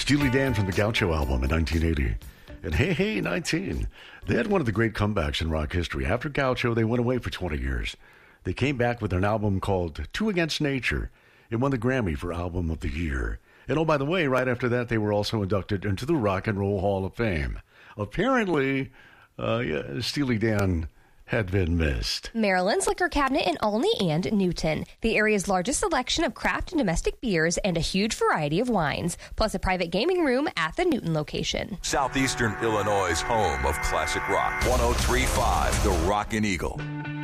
Steely Dan from the Gaucho album in 1980. And Hey Hey 19. They had one of the great comebacks in rock history. After Gaucho, they went away for 20 years. They came back with an album called Two Against Nature. It won the Grammy for Album of the Year. And oh, by the way, right after that, they were also inducted into the Rock and Roll Hall of Fame. Apparently, Steely Dan had been missed. Maryland's liquor cabinet in Olney and Newton. The area's largest selection of craft and domestic beers and a huge variety of wines, plus a private gaming room at the Newton location. Southeastern Illinois' home of classic rock. 103.5 The Rockin' Eagle.